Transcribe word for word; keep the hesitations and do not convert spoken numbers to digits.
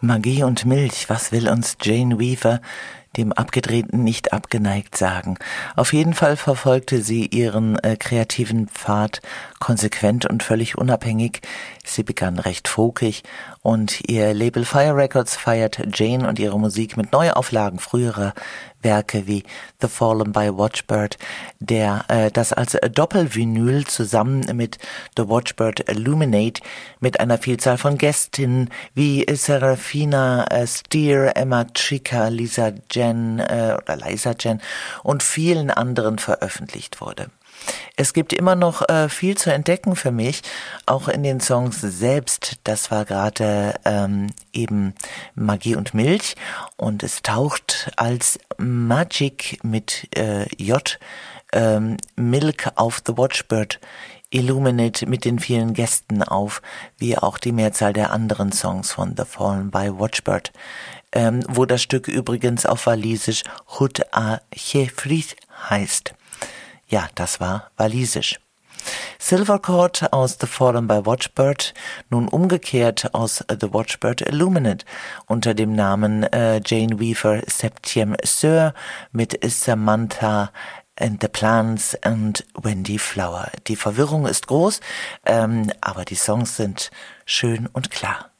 Magie und Milch, was will uns Jane Weaver, dem Abgedrehten, nicht abgeneigt sagen? Auf jeden Fall verfolgte sie ihren äh, kreativen Pfad konsequent und völlig unabhängig. Sie begann recht folkig und ihr Label Fire Records feiert Jane und ihre Musik mit Neuauflagen früherer Werke wie The Fallen by Watchbird, der äh, das als Doppelvinyl zusammen mit The Watchbird Illuminate mit einer Vielzahl von Gästinnen wie Serafina äh, Steer, Emma Chica, Lisa Jen äh, oder Liza Jen und vielen anderen veröffentlicht wurde. Es gibt immer noch äh, viel zu entdecken für mich, auch in den Songs selbst. Das war gerade ähm, eben Magie und Milch und es taucht als Magic mit äh, J ähm, Milk auf The Watchbird Illuminate mit den vielen Gästen auf, wie auch die Mehrzahl der anderen Songs von The Fallen by Watchbird, ähm, wo das Stück übrigens auf Walisisch Hut a Chefrit heißt. Ja, das war walisisch. Silvercord aus The Fallen by Watchbird, nun umgekehrt aus The Watchbird Illuminate unter dem Namen äh, Jane Weaver Septième Sœur mit Samantha and the Plants and Wendy Flower. Die Verwirrung ist groß, ähm, aber die Songs sind schön und klar.